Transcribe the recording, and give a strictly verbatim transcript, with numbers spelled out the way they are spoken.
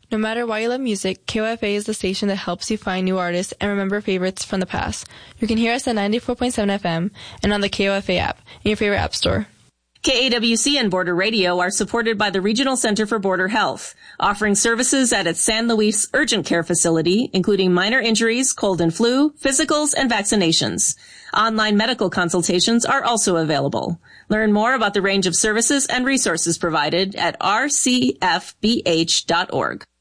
No matter why you love music, K O F A is the station that helps you find new artists and remember favorites from the past. You can hear us at ninety-four point seven F M and on the K O F A app in your favorite app store. K A W C and Border Radio are supported by the Regional Center for Border Health, offering services at its San Luis Urgent Care Facility, including minor injuries, cold and flu, physicals, and vaccinations. Online medical consultations are also available. Learn more about the range of services and resources provided at r c f b h dot org.